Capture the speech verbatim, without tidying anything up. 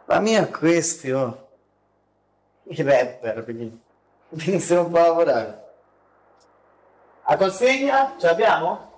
La mia è questi, oh. I rapper, quindi iniziano un po' a lavorare. La consegna? Ce l'abbiamo?